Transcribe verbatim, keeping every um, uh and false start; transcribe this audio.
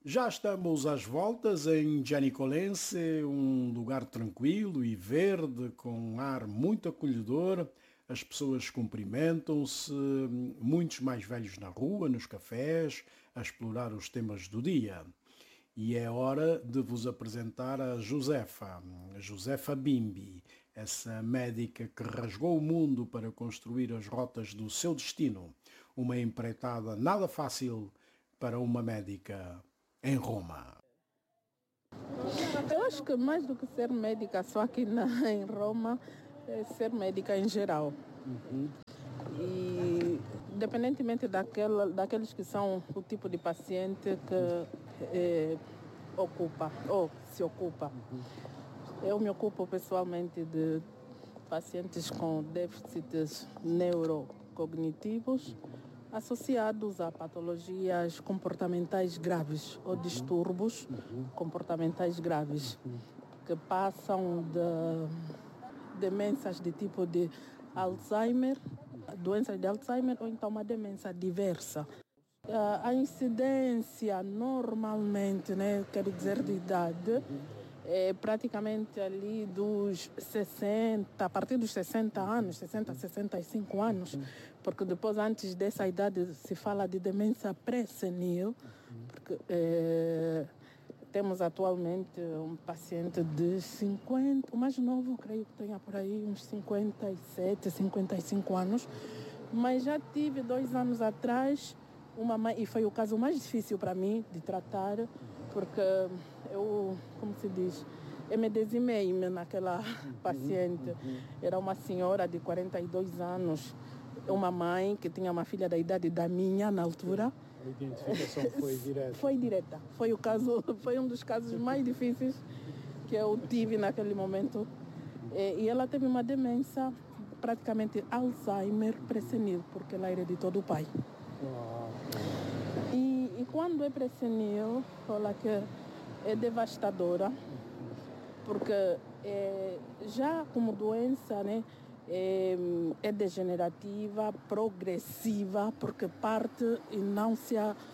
Já estamos às voltas em Gianicolense, um lugar tranquilo e verde, com um ar muito acolhedor. As pessoas cumprimentam-se, muitos mais velhos na rua, nos cafés, a explorar os temas do dia. E é hora de vos apresentar a Josefa, a Josefa Bimbi, essa médica que rasgou o mundo para construir as rotas do seu destino. Uma empreitada nada fácil para uma médica em Roma. Eu acho que mais do que ser médica só aqui na, em Roma, é ser médica em geral. E independentemente daquela, daqueles que são o tipo de paciente que eh, ocupa, ou se ocupa. Eu me ocupo pessoalmente de pacientes com déficits neurocognitivos associados a patologias comportamentais graves ou distúrbios comportamentais graves que passam de demências de tipo de Alzheimer, doença de Alzheimer ou então uma demência diversa. A incidência normalmente, né, quero dizer de idade, é praticamente ali dos sessenta, a partir dos sessenta anos, sessenta, sessenta e cinco anos, porque depois, antes dessa idade, se fala de demência pré-senil, porque é, temos atualmente um paciente de cinquenta, o mais novo, creio que tenha por aí uns cinquenta e sete, cinquenta e cinco anos, mas já tive dois anos atrás uma mãe, e foi o caso mais difícil para mim de tratar, porque eu, como se diz, eu me dizimei-me naquela paciente. Era uma senhora de quarenta e dois anos, uma mãe que tinha uma filha da idade da minha na altura. A identificação foi direta? Foi direta. Foi, o caso, foi um dos casos mais difíceis que eu tive naquele momento. E ela teve uma demência, praticamente Alzheimer pré-senil, porque ela hereditou do pai. E, e quando é pré-senil, olha que é devastadora, porque é, já como doença, né, é, é degenerativa, progressiva, porque parte e não se